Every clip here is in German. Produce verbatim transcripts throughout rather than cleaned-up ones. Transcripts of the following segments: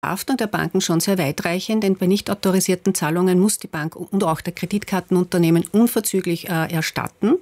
Haftung der Banken schon sehr weitreichend, denn bei nicht autorisierten Zahlungen muss die Bank und auch der Kreditkartenunternehmen unverzüglich äh, erstatten.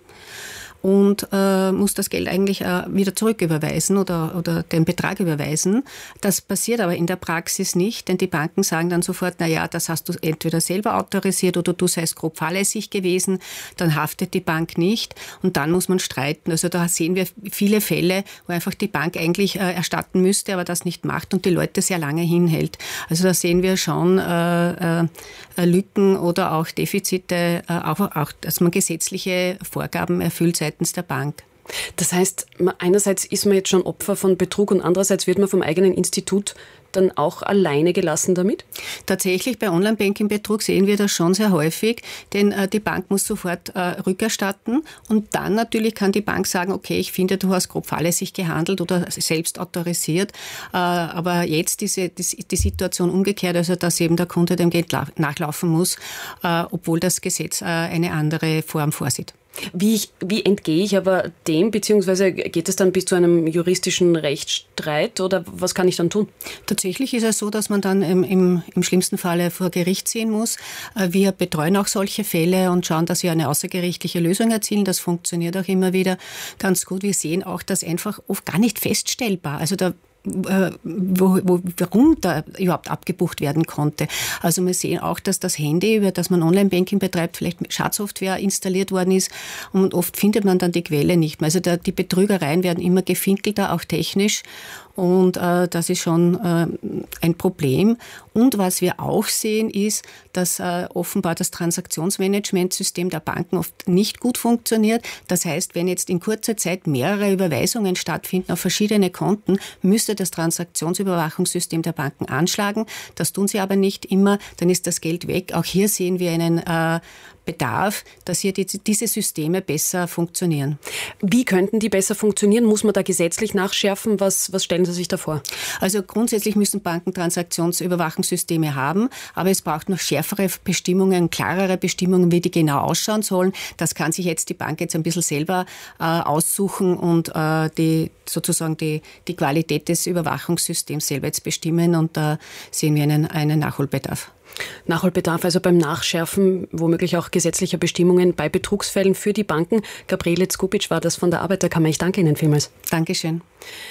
Und äh, muss das Geld eigentlich äh, wieder zurücküberweisen oder, oder den Betrag überweisen. Das passiert aber in der Praxis nicht, denn die Banken sagen dann sofort, na ja, das hast du entweder selber autorisiert oder du seist grob fahrlässig gewesen, dann haftet die Bank nicht und dann muss man streiten. Also da sehen wir viele Fälle, wo einfach die Bank eigentlich äh, erstatten müsste, aber das nicht macht und die Leute sehr lange hinhält. Also da sehen wir schon äh, äh, Lücken oder auch Defizite, äh, auch, auch, dass man gesetzliche Vorgaben erfüllt seitens der Bank. Das heißt, einerseits ist man jetzt schon Opfer von Betrug und andererseits wird man vom eigenen Institut dann auch alleine gelassen damit? Tatsächlich bei Online-Banking-Betrug sehen wir das schon sehr häufig, denn äh, die Bank muss sofort äh, rückerstatten und dann natürlich kann die Bank sagen, okay, ich finde, du hast grob fahrlässig gehandelt oder selbst autorisiert, äh, aber jetzt diese, die, die Situation umgekehrt, also dass eben der Kunde dem Geld nachlaufen muss, äh, obwohl das Gesetz äh, eine andere Form vorsieht. Wie, ich, wie entgehe ich aber dem, beziehungsweise geht es dann bis zu einem juristischen Rechtsstreit oder was kann ich dann tun? Tatsächlich ist es so, dass man dann im, im, im schlimmsten Falle vor Gericht ziehen muss. Wir betreuen auch solche Fälle und schauen, dass wir eine außergerichtliche Lösung erzielen. Das funktioniert auch immer wieder ganz gut. Wir sehen auch, dass einfach oft gar nicht feststellbar, also da Wo, wo, warum da überhaupt abgebucht werden konnte. Also wir sehen auch, dass das Handy, über das man Online-Banking betreibt, vielleicht mit Schadsoftware installiert worden ist und oft findet man dann die Quelle nicht mehr. Also da, die Betrügereien werden immer gefinkelter, auch technisch. Und äh, das ist schon äh, ein Problem. Und was wir auch sehen, ist, dass äh, offenbar das Transaktionsmanagementsystem der Banken oft nicht gut funktioniert. Das heißt, wenn jetzt in kurzer Zeit mehrere Überweisungen stattfinden auf verschiedene Konten, müsste das Transaktionsüberwachungssystem der Banken anschlagen. Das tun sie aber nicht immer, dann ist das Geld weg. Auch hier sehen wir einen äh, Bedarf, dass hier die, diese Systeme besser funktionieren. Wie könnten die besser funktionieren? Muss man da gesetzlich nachschärfen? Was, was stellen Sie sich da vor? Also grundsätzlich müssen Banken Transaktionsüberwachungssysteme haben, aber es braucht noch schärfere Bestimmungen, klarere Bestimmungen, wie die genau ausschauen sollen. Das kann sich jetzt die Bank jetzt ein bisschen selber äh, aussuchen und äh, die, sozusagen die, die Qualität des Überwachungssystems selber jetzt bestimmen und da sehen wir einen, einen Nachholbedarf. Nachholbedarf also beim Nachschärfen womöglich auch gesetzlicher Bestimmungen bei Betrugsfällen für die Banken. Gabriele Zgubic war das von der Arbeiterkammer. Ich danke Ihnen vielmals. Dankeschön.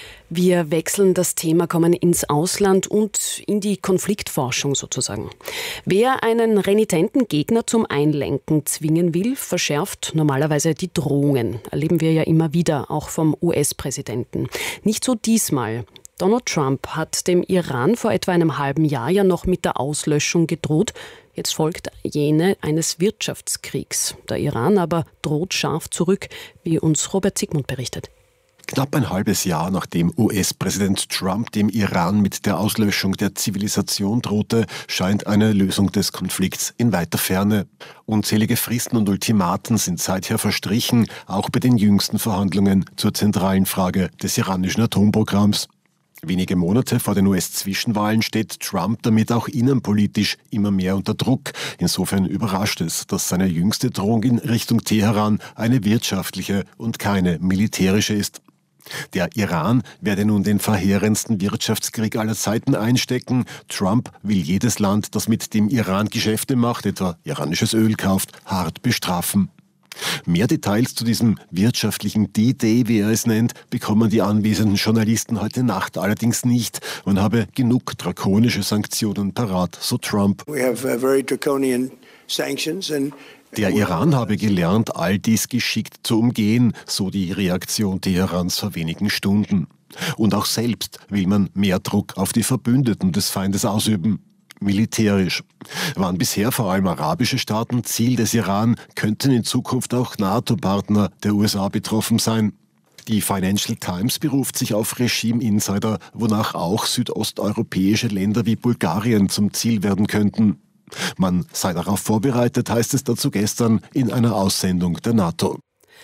Wir wechseln das Thema, kommen ins Ausland und in die Konfliktforschung sozusagen. Wer einen renitenten Gegner zum Einlenken zwingen will, verschärft normalerweise die Drohungen. Erleben wir ja immer wieder, auch vom U S-Präsidenten. Nicht so diesmal. Donald Trump hat dem Iran vor etwa einem halben Jahr ja noch mit der Auslöschung gedroht. Jetzt folgt jene eines Wirtschaftskriegs. Der Iran aber droht scharf zurück, wie uns Robert Zygmunt berichtet. Knapp ein halbes Jahr nachdem U S-Präsident Trump dem Iran mit der Auslöschung der Zivilisation drohte, scheint eine Lösung des Konflikts in weiter Ferne. Unzählige Fristen und Ultimaten sind seither verstrichen, auch bei den jüngsten Verhandlungen zur zentralen Frage des iranischen Atomprogramms. Wenige Monate vor den U S-Zwischenwahlen steht Trump damit auch innenpolitisch immer mehr unter Druck. Insofern überrascht es, dass seine jüngste Drohung in Richtung Teheran eine wirtschaftliche und keine militärische ist. Der Iran werde nun den verheerendsten Wirtschaftskrieg aller Zeiten einstecken. Trump will jedes Land, das mit dem Iran Geschäfte macht, etwa iranisches Öl kauft, hart bestrafen. Mehr Details zu diesem wirtschaftlichen D-Day, wie er es nennt, bekommen die anwesenden Journalisten heute Nacht allerdings nicht. Man habe genug drakonische Sanktionen parat, so Trump. We have very draconian sanctions and Der Iran habe gelernt, all dies geschickt zu umgehen, so die Reaktion Teherans vor wenigen Stunden. Und auch selbst will man mehr Druck auf die Verbündeten des Feindes ausüben. Militärisch. Waren bisher vor allem arabische Staaten Ziel des Iran, könnten in Zukunft auch NATO-Partner der U S A betroffen sein. Die Financial Times beruft sich auf Regime-Insider, wonach auch südosteuropäische Länder wie Bulgarien zum Ziel werden könnten. Man sei darauf vorbereitet, heißt es dazu gestern in einer Aussendung der NATO.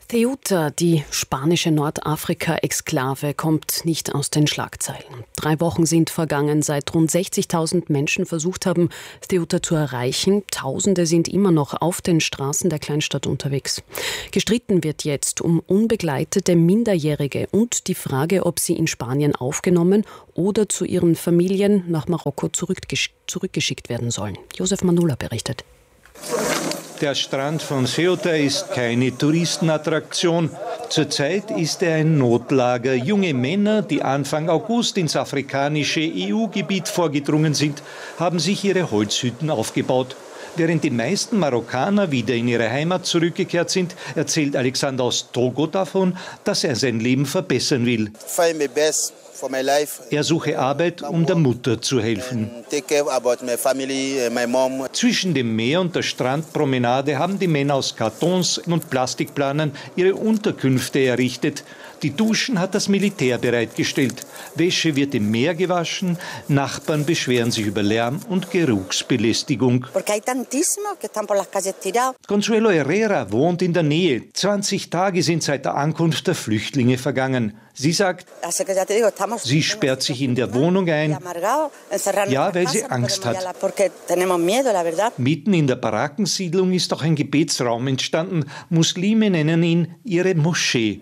Ceuta, die spanische Nordafrika-Exklave, kommt nicht aus den Schlagzeilen. Drei Wochen sind vergangen, seit rund sechzigtausend Menschen versucht haben, Ceuta zu erreichen. Tausende sind immer noch auf den Straßen der Kleinstadt unterwegs. Gestritten wird jetzt um unbegleitete Minderjährige und die Frage, ob sie in Spanien aufgenommen oder zu ihren Familien nach Marokko zurückgesch- zurückgeschickt werden sollen. Josef Manula berichtet. Der Strand von Ceuta ist keine Touristenattraktion. Zurzeit ist er ein Notlager. Junge Männer, die Anfang August ins afrikanische E U-Gebiet vorgedrungen sind, haben sich ihre Holzhütten aufgebaut. Während die meisten Marokkaner wieder in ihre Heimat zurückgekehrt sind, erzählt Alexander aus Togo davon, dass er sein Leben verbessern will. Er suche Arbeit, um der Mutter zu helfen. Zwischen dem Meer und der Strandpromenade haben die Männer aus Kartons und Plastikplanen ihre Unterkünfte errichtet. Die Duschen hat das Militär bereitgestellt. Wäsche wird im Meer gewaschen. Nachbarn beschweren sich über Lärm und Geruchsbelästigung. Consuelo Herrera wohnt in der Nähe. zwanzig Tage sind seit der Ankunft der Flüchtlinge vergangen. Sie sagt, sie sperrt sich in der Wohnung ein, ja, weil sie Angst hat. Mitten in der Barackensiedlung ist auch ein Gebetsraum entstanden. Muslime nennen ihn ihre Moschee.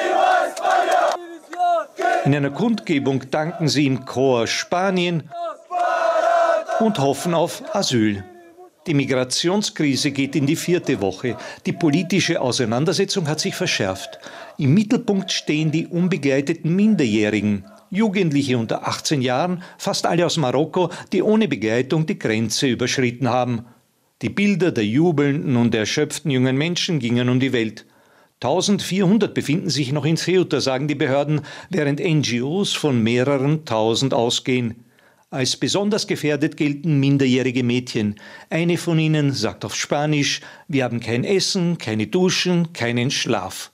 In einer Kundgebung danken sie im Chor Spanien und hoffen auf Asyl. Die Migrationskrise geht in die vierte Woche. Die politische Auseinandersetzung hat sich verschärft. Im Mittelpunkt stehen die unbegleiteten Minderjährigen. Jugendliche unter achtzehn Jahren, fast alle aus Marokko, die ohne Begleitung die Grenze überschritten haben. Die Bilder der jubelnden und erschöpften jungen Menschen gingen um die Welt. eintausendvierhundert befinden sich noch in Ceuta, sagen die Behörden, während N G Os von mehreren tausend ausgehen. Als besonders gefährdet gelten minderjährige Mädchen. Eine von ihnen sagt auf Spanisch, wir haben kein Essen, keine Duschen, keinen Schlaf.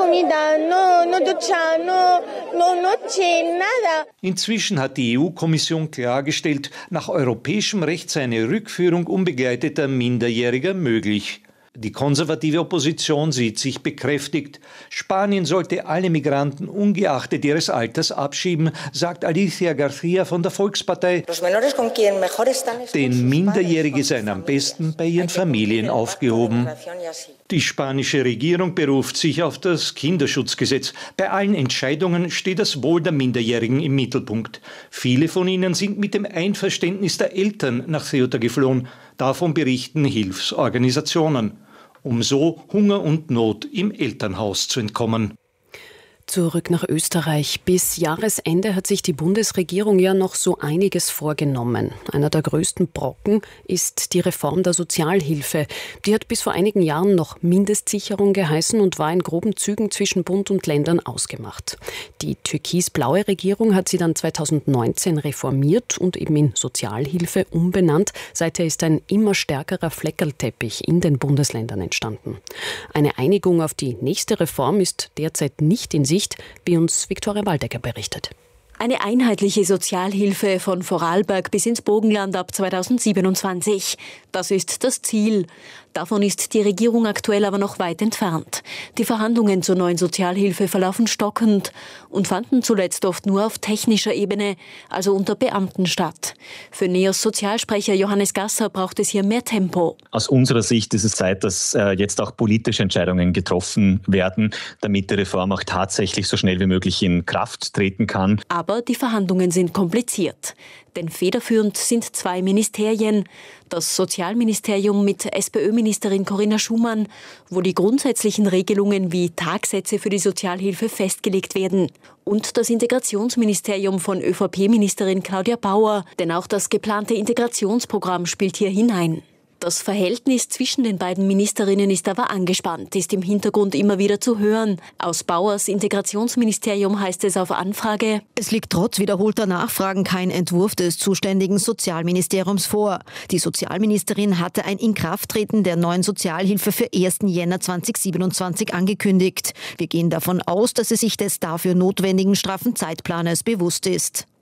Inzwischen hat die E U-Kommission klargestellt, nach europäischem Recht sei eine Rückführung unbegleiteter Minderjähriger möglich. Die konservative Opposition sieht sich bekräftigt. Spanien sollte alle Migranten ungeachtet ihres Alters abschieben, sagt Alicia García von der Volkspartei. Denn Minderjährige seien am besten bei ihren Familien aufgehoben. Die spanische Regierung beruft sich auf das Kinderschutzgesetz. Bei allen Entscheidungen steht das Wohl der Minderjährigen im Mittelpunkt. Viele von ihnen sind mit dem Einverständnis der Eltern nach Ceuta geflohen. Davon berichten Hilfsorganisationen, um so Hunger und Not im Elternhaus zu entkommen. Zurück nach Österreich. Bis Jahresende hat sich die Bundesregierung ja noch so einiges vorgenommen. Einer der größten Brocken ist die Reform der Sozialhilfe. Die hat bis vor einigen Jahren noch Mindestsicherung geheißen und war in groben Zügen zwischen Bund und Ländern ausgemacht. Die türkis-blaue Regierung hat sie dann zweitausendneunzehn reformiert und eben in Sozialhilfe umbenannt. Seither ist ein immer stärkerer Fleckerlteppich in den Bundesländern entstanden. Eine Einigung auf die nächste Reform ist derzeit nicht in Sicht, wie uns Viktoria Waldecker berichtet. Eine einheitliche Sozialhilfe von Vorarlberg bis ins Burgenland ab zweitausendsiebenundzwanzig. Das ist das Ziel. Davon ist die Regierung aktuell aber noch weit entfernt. Die Verhandlungen zur neuen Sozialhilfe verlaufen stockend und fanden zuletzt oft nur auf technischer Ebene, also unter Beamten statt. Für NEOS Sozialsprecher Johannes Gasser braucht es hier mehr Tempo. Aus unserer Sicht ist es Zeit, dass äh, jetzt auch politische Entscheidungen getroffen werden, damit die Reform auch tatsächlich so schnell wie möglich in Kraft treten kann. Aber die Verhandlungen sind kompliziert. Denn federführend sind zwei Ministerien. Das Sozialministerium mit SPÖ-Ministerin Corinna Schumann, wo die grundsätzlichen Regelungen wie Tagsätze für die Sozialhilfe festgelegt werden. Und das Integrationsministerium von ÖVP-Ministerin Claudia Bauer. Denn auch das geplante Integrationsprogramm spielt hier hinein. Das Verhältnis zwischen den beiden Ministerinnen ist aber angespannt, ist im Hintergrund immer wieder zu hören. Aus Bauers Integrationsministerium heißt es auf Anfrage: Es liegt trotz wiederholter Nachfragen kein Entwurf des zuständigen Sozialministeriums vor. Die Sozialministerin hatte ein Inkrafttreten der neuen Sozialhilfe für ersten Jänner zweitausendsiebenundzwanzig angekündigt. Wir gehen davon aus, dass sie sich des dafür notwendigen straffen Zeitplanes bewusst ist.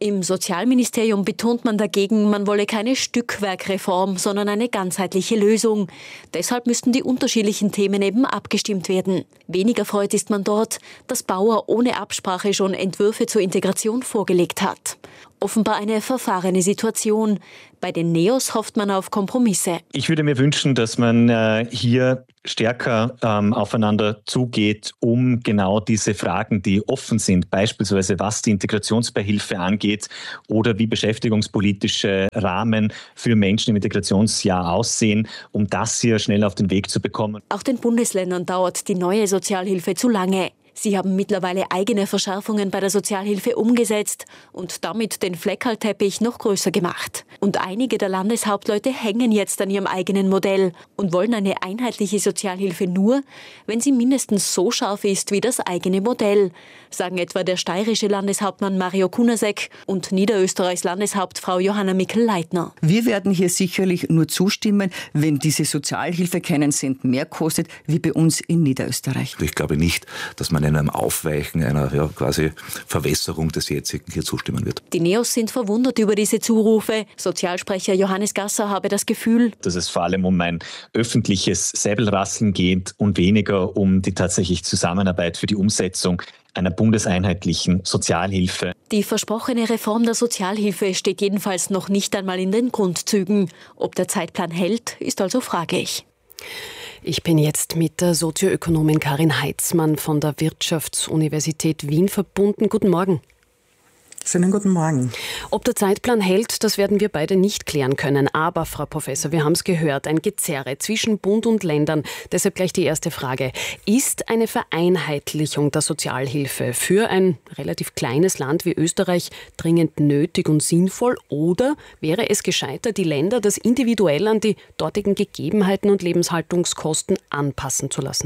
Im Sozialministerium betont man dagegen, man wolle keine Stückwerkreform, sondern eine ganzheitliche Lösung. Deshalb müssten die unterschiedlichen Themen eben abgestimmt werden. Weniger erfreut ist man dort, dass Bauer ohne Absprache schon Entwürfe zur Integration vorgelegt hat. Offenbar eine verfahrene Situation. Bei den Neos hofft man auf Kompromisse. Ich würde mir wünschen, dass man äh, hier stärker ähm, aufeinander zugeht, um genau diese Fragen, die offen sind, beispielsweise was die Integrationsbeihilfe angeht oder wie beschäftigungspolitische Rahmen für Menschen im Integrationsjahr aussehen, um das hier schnell auf den Weg zu bekommen. Auch den Bundesländern dauert die neue Sozialhilfe zu lange. Sie haben mittlerweile eigene Verschärfungen bei der Sozialhilfe umgesetzt und damit den Fleckerlteppich noch größer gemacht. Und einige der Landeshauptleute hängen jetzt an ihrem eigenen Modell und wollen eine einheitliche Sozialhilfe nur, wenn sie mindestens so scharf ist wie das eigene Modell, sagen etwa der steirische Landeshauptmann Mario Kunasek und Niederösterreichs Landeshauptfrau Johanna Mikl-Leitner. Wir werden hier sicherlich nur zustimmen, wenn diese Sozialhilfe keinen Cent mehr kostet, wie bei uns in Niederösterreich. Ich glaube nicht, dass man einem Aufweichen, einer ja, quasi Verwässerung des jetzigen hier zustimmen wird. Die Neos sind verwundert über diese Zurufe. Sozialsprecher Johannes Gasser habe das Gefühl, dass es vor allem um ein öffentliches Säbelrasseln geht und weniger um die tatsächliche Zusammenarbeit für die Umsetzung einer bundeseinheitlichen Sozialhilfe. Die versprochene Reform der Sozialhilfe steht jedenfalls noch nicht einmal in den Grundzügen. Ob der Zeitplan hält, ist also fraglich. Ich bin jetzt mit der Sozioökonomin Karin Heitzmann von der Wirtschaftsuniversität Wien verbunden. Guten Morgen. Schönen guten Morgen. Ob der Zeitplan hält, das werden wir beide nicht klären können. Aber, Frau Professor, wir haben es gehört, ein Gezerre zwischen Bund und Ländern. Deshalb gleich die erste Frage. Ist eine Vereinheitlichung der Sozialhilfe für ein relativ kleines Land wie Österreich dringend nötig und sinnvoll? Oder wäre es gescheiter, die Länder das individuell an die dortigen Gegebenheiten und Lebenshaltungskosten anpassen zu lassen?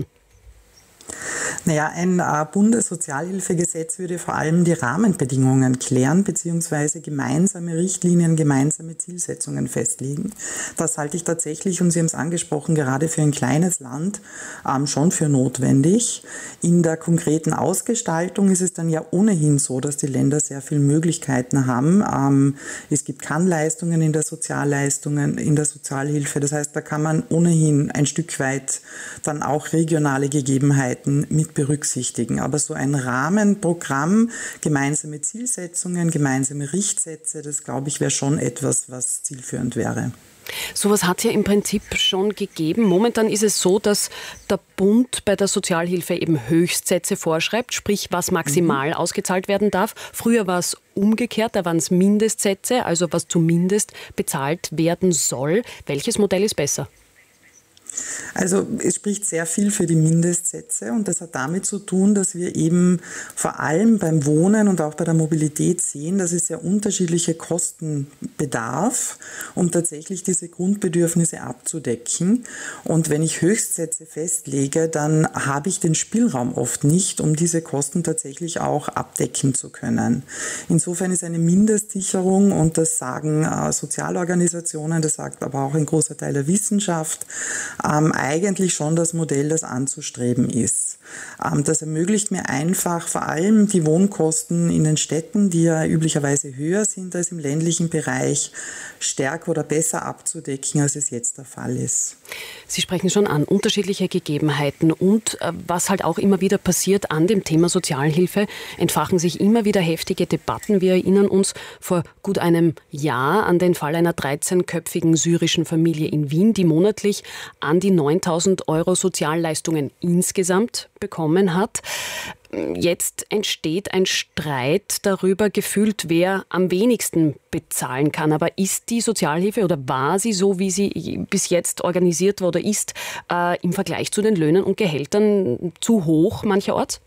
Naja, ein äh, Bundessozialhilfegesetz würde vor allem die Rahmenbedingungen klären bzw. gemeinsame Richtlinien, gemeinsame Zielsetzungen festlegen. Das halte ich tatsächlich, und Sie haben es angesprochen, gerade für ein kleines Land ähm, schon für notwendig. In der konkreten Ausgestaltung ist es dann ja ohnehin so, dass die Länder sehr viele Möglichkeiten haben. Ähm, es gibt Kannleistungen in der Sozialleistungen, in der Sozialhilfe. Das heißt, da kann man ohnehin ein Stück weit dann auch regionale Gegebenheiten mit berücksichtigen. Aber so ein Rahmenprogramm, gemeinsame Zielsetzungen, gemeinsame Richtsätze, das glaube ich wäre schon etwas, was zielführend wäre. Sowas hat es ja im Prinzip schon gegeben. Momentan ist es so, dass der Bund bei der Sozialhilfe eben Höchstsätze vorschreibt, sprich was maximal mhm. ausgezahlt werden darf. Früher war es umgekehrt, da waren es Mindestsätze, also was zumindest bezahlt werden soll. Welches Modell ist besser? Also es spricht sehr viel für die Mindestsätze, und das hat damit zu tun, dass wir eben vor allem beim Wohnen und auch bei der Mobilität sehen, dass es sehr unterschiedliche Kosten bedarf, um tatsächlich diese Grundbedürfnisse abzudecken. Und wenn ich Höchstsätze festlege, dann habe ich den Spielraum oft nicht, um diese Kosten tatsächlich auch abdecken zu können. Insofern ist eine Mindestsicherung, und das sagen äh, Sozialorganisationen, das sagt aber auch ein großer Teil der Wissenschaft, Ähm, eigentlich schon das Modell, das anzustreben ist. Ähm, das ermöglicht mir einfach vor allem die Wohnkosten in den Städten, die ja üblicherweise höher sind als im ländlichen Bereich, stärker oder besser abzudecken, als es jetzt der Fall ist. Sie sprechen schon an, unterschiedliche Gegebenheiten, und äh, was halt auch immer wieder passiert an dem Thema Sozialhilfe, entfachen sich immer wieder heftige Debatten. Wir erinnern uns vor gut einem Jahr an den Fall einer dreizehnköpfigen syrischen Familie in Wien, die monatlich an die neuntausend Euro Sozialleistungen insgesamt bekommen hat. Jetzt entsteht ein Streit darüber, gefühlt, wer am wenigsten bezahlen kann. Aber ist die Sozialhilfe, oder war sie so, wie sie bis jetzt organisiert wurde, ist äh, im Vergleich zu den Löhnen und Gehältern zu hoch mancherorts?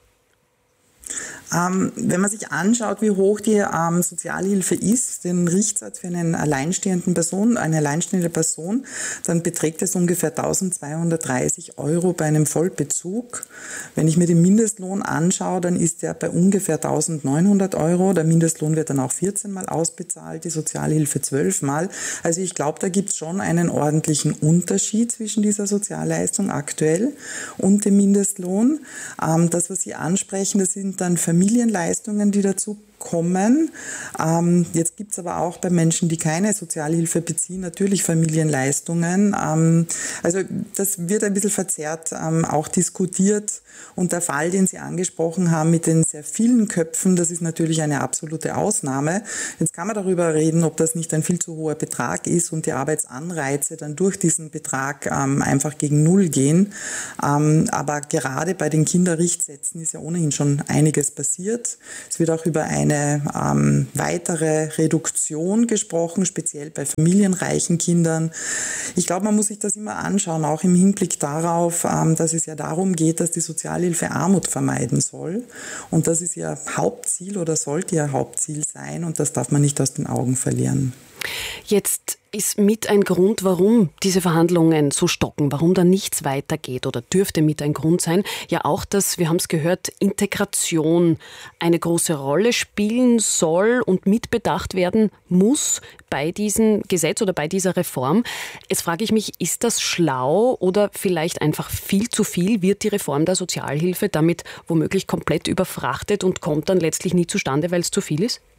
Ähm, wenn man sich anschaut, wie hoch die ähm, Sozialhilfe ist, den Richtsatz für einen alleinstehenden Person, eine alleinstehende Person, dann beträgt es ungefähr eintausendzweihundertdreißig Euro bei einem Vollbezug. Wenn ich mir den Mindestlohn anschaue, dann ist der bei ungefähr eintausendneunhundert Euro. Der Mindestlohn wird dann auch vierzehn Mal ausbezahlt, die Sozialhilfe zwölf Mal. Also ich glaube, da gibt es schon einen ordentlichen Unterschied zwischen dieser Sozialleistung aktuell und dem Mindestlohn. Ähm, das, was Sie ansprechen, das sind dann Familienleistungen, die dazu kommen. Ähm, jetzt gibt es aber auch bei Menschen, die keine Sozialhilfe beziehen, natürlich Familienleistungen. Ähm, also das wird ein bisschen verzerrt ähm, auch diskutiert. Und der Fall, den Sie angesprochen haben mit den sehr vielen Köpfen, das ist natürlich eine absolute Ausnahme. Jetzt kann man darüber reden, ob das nicht ein viel zu hoher Betrag ist und die Arbeitsanreize dann durch diesen Betrag ähm, einfach gegen Null gehen. Ähm, aber gerade bei den Kinderrichtsätzen ist ja ohnehin schon einiges passiert. Es wird auch über eine eine ähm, weitere Reduktion gesprochen, speziell bei familienreichen Kindern. Ich glaube, man muss sich das immer anschauen, auch im Hinblick darauf, ähm, dass es ja darum geht, dass die Sozialhilfe Armut vermeiden soll. Und das ist ihr Hauptziel oder sollte ihr Hauptziel sein und das darf man nicht aus den Augen verlieren. Jetzt ist mit ein Grund, warum diese Verhandlungen so stocken, warum da nichts weitergeht oder dürfte mit ein Grund sein, ja auch, dass, wir haben es gehört, Integration eine große Rolle spielen soll und mitbedacht werden muss bei diesem Gesetz oder bei dieser Reform. Jetzt frage ich mich, ist das schlau oder vielleicht einfach viel zu viel? Wird die Reform der Sozialhilfe damit womöglich komplett überfrachtet und kommt dann letztlich nie zustande, weil es zu viel ist?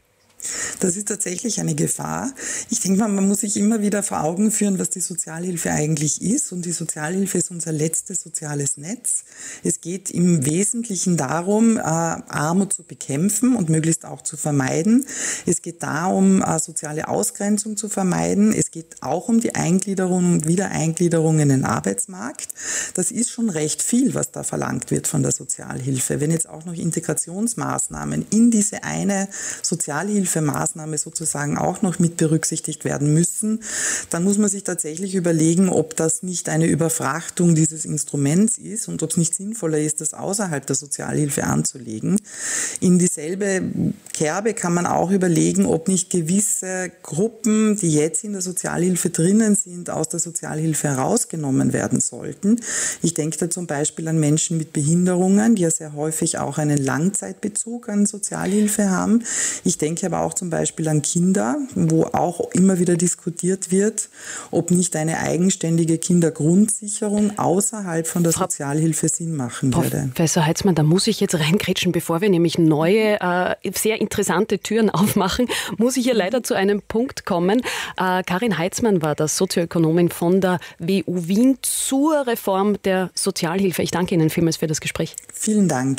Das ist tatsächlich eine Gefahr. Ich denke mal, man muss sich immer wieder vor Augen führen, was die Sozialhilfe eigentlich ist. Und die Sozialhilfe ist unser letztes soziales Netz. Es geht im Wesentlichen darum, Armut zu bekämpfen und möglichst auch zu vermeiden. Es geht darum, soziale Ausgrenzung zu vermeiden. Es geht auch um die Eingliederung und Wiedereingliederung in den Arbeitsmarkt. Das ist schon recht viel, was da verlangt wird von der Sozialhilfe. Wenn jetzt auch noch Integrationsmaßnahmen in diese eine Sozialhilfe Maßnahme sozusagen auch noch mit berücksichtigt werden müssen, dann muss man sich tatsächlich überlegen, ob das nicht eine Überfrachtung dieses Instruments ist und ob es nicht sinnvoller ist, das außerhalb der Sozialhilfe anzulegen. In dieselbe Kerbe kann man auch überlegen, ob nicht gewisse Gruppen, die jetzt in der Sozialhilfe drinnen sind, aus der Sozialhilfe herausgenommen werden sollten. Ich denke da zum Beispiel an Menschen mit Behinderungen, die ja sehr häufig auch einen Langzeitbezug an Sozialhilfe haben. Ich denke aber auch zum Beispiel an Kinder, wo auch immer wieder diskutiert wird, ob nicht eine eigenständige Kindergrundsicherung außerhalb von der Sozialhilfe Sinn machen würde. Professor Heitzmann, da muss ich jetzt reingrätschen, bevor wir nämlich neue, äh, sehr interessante Türen aufmachen, muss ich hier leider zu einem Punkt kommen. Äh, Karin Heitzmann war das, Sozioökonomin von der W U Wien zur Reform der Sozialhilfe. Ich danke Ihnen vielmals für das Gespräch. Vielen Dank.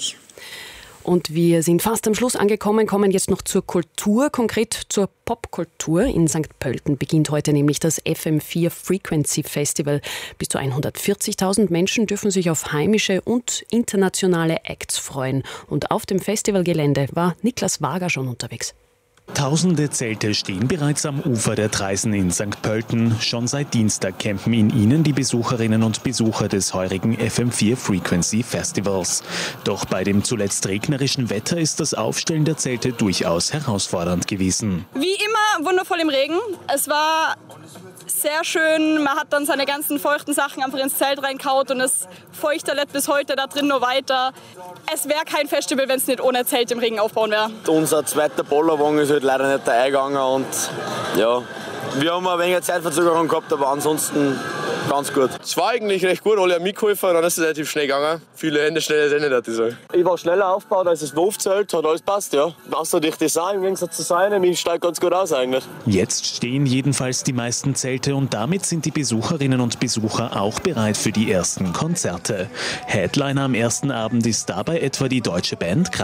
Und wir sind fast am Schluss angekommen, kommen jetzt noch zur Kultur, konkret zur Popkultur. In Sankt Pölten beginnt heute nämlich das F M vier Frequency Festival. Bis zu hundertvierzigtausend Menschen dürfen sich auf heimische und internationale Acts freuen. Und auf dem Festivalgelände war Niklas Wager schon unterwegs. Tausende Zelte stehen bereits am Ufer der Traisen in Sankt Pölten. Schon seit Dienstag campen in ihnen die Besucherinnen und Besucher des heurigen F M vier Frequency Festivals. Doch bei dem zuletzt regnerischen Wetter ist das Aufstellen der Zelte durchaus herausfordernd gewesen. Wie immer wundervoll im Regen. Es war sehr schön. Man hat dann seine ganzen feuchten Sachen einfach ins Zelt reinkaut und es feuchterlet bis heute da drin noch weiter. Es wäre kein Festival, wenn es nicht ohne Zelt im Regen aufbauen wäre. Unser zweiter Bollerwagen ist halt leider nicht eingegangen und ja, wir haben ein wenig Zeitverzögerung gehabt, aber ansonsten ganz gut. Es war eigentlich recht gut, alle haben mitgeholfen, dann ist es relativ schnell gegangen. Viele Hände schnell ist nicht, ich sagen. Ich war schneller aufgebaut als das Wurfzelt, hat alles passt, ja. Außer durch Design, im Gegensatz zu seinem, ich steige ganz gut aus eigentlich. Jetzt stehen jedenfalls die meisten Zelte und damit sind die Besucherinnen und Besucher auch bereit für die ersten Konzerte. Headliner am ersten Abend ist dabei etwa die deutsche Band